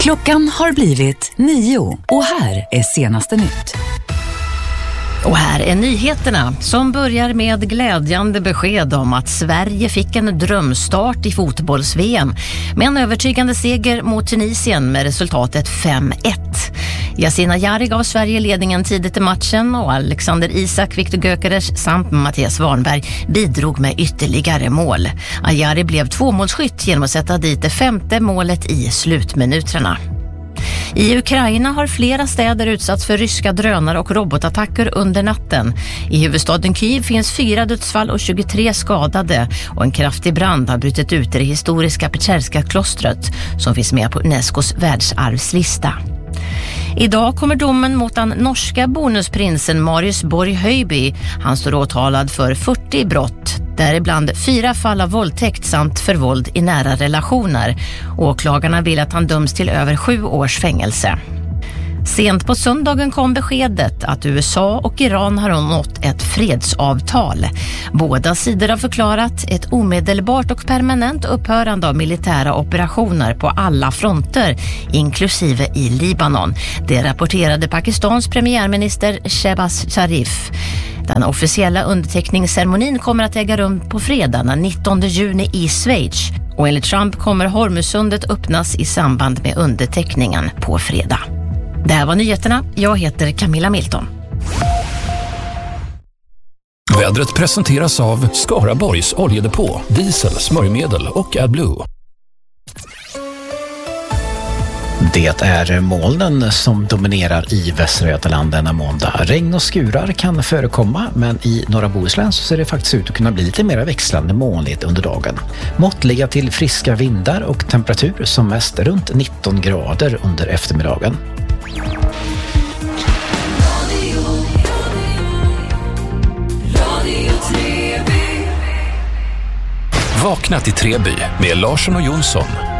Klockan har blivit 9 och här är senaste nytt. Och här är nyheterna som börjar med glädjande besked om att Sverige fick en drömstart i fotbolls-VM med en övertygande seger mot Tunisien med resultatet 5-1. Yasin Ayari gav Sverige ledningen tidigt i matchen och Alexander Isak, Viktor Gyökeres samt Mattias Warnberg bidrog med ytterligare mål. Ayari blev tvåmålsskytt genom att sätta dit det 5:e målet i slutminuterna. I Ukraina har flera städer utsatts för ryska drönare och robotattacker under natten. I huvudstaden Kyiv finns 4 dödsfall och 23 skadade och en kraftig brand har brutit ut i det historiska Pecherska klostret som finns med på Unescos världsarvslista. Idag kommer domen mot den norska bonusprinsen Marius Borg Høiby. Han står åtalad för 40 brott, däribland 4 fall av våldtäkt samt för våld i nära relationer. Åklagarna vill att han döms till över 7 års fängelse. Sent på söndagen kom beskedet att USA och Iran har nått ett fredsavtal. Båda sidor har förklarat ett omedelbart och permanent upphörande av militära operationer på alla fronter, inklusive i Libanon. Det rapporterade Pakistans premiärminister Shehbaz Sharif. Den officiella underteckningsceremonin kommer att äga rum på fredag den 19 juni i Schweiz. Och enligt Trump kommer Hormuzsundet öppnas i samband med underteckningen på fredag. Det här var nyheterna. Jag heter Camilla Milton. Vädret presenteras av Skaraborgs oljedepå, diesel, smörjmedel och AdBlue. Det är molnen som dominerar i Västra Götaland denna måndag. Regn och skurar kan förekomma, men i norra Bohuslän så ser det faktiskt ut att kunna bli lite mer växlande molnigt under dagen. Måttliga till friska vindar och temperatur som mest runt 19 grader under eftermiddagen. Vakna till Treby med Larsson och Jonsson.